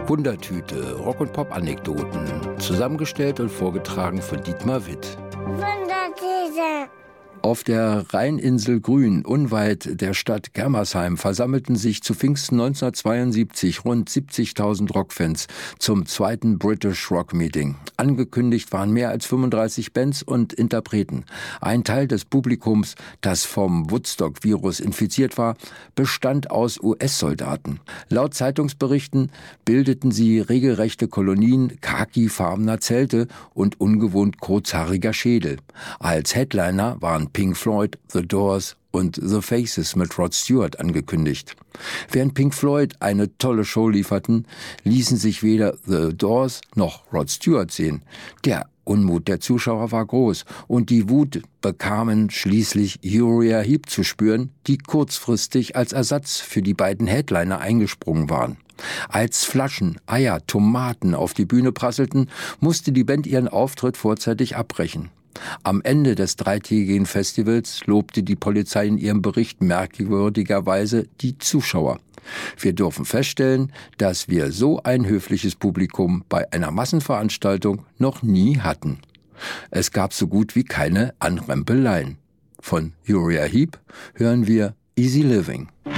Wundertüte, Rock- und Pop-Anekdoten, zusammengestellt und vorgetragen von Dietmar Witt. Wundertüte. Auf der Rheininsel Grün, unweit der Stadt Germersheim, versammelten sich zu Pfingsten 1972 rund 70.000 Rockfans zum zweiten British Rock Meeting. Angekündigt waren mehr als 35 Bands und Interpreten. Ein Teil des Publikums, das vom Woodstock-Virus infiziert war, bestand aus US-Soldaten. Laut Zeitungsberichten bildeten sie regelrechte Kolonien khakifarbener Zelte und ungewohnt kurzhaariger Schädel. Als Headliner waren Pink Floyd, The Doors und The Faces mit Rod Stewart angekündigt. Während Pink Floyd eine tolle Show lieferten, ließen sich weder The Doors noch Rod Stewart sehen. Der Unmut der Zuschauer war groß und die Wut bekamen schließlich Uriah Heep zu spüren, die kurzfristig als Ersatz für die beiden Headliner eingesprungen waren. Als Flaschen, Eier, Tomaten auf die Bühne prasselten, musste die Band ihren Auftritt vorzeitig abbrechen. Am Ende des dreitägigen Festivals lobte die Polizei in ihrem Bericht merkwürdigerweise die Zuschauer. Wir dürfen feststellen, dass wir so ein höfliches Publikum bei einer Massenveranstaltung noch nie hatten. Es gab so gut wie keine Anrempeleien. Von Uriah Heep hören wir Easy Living.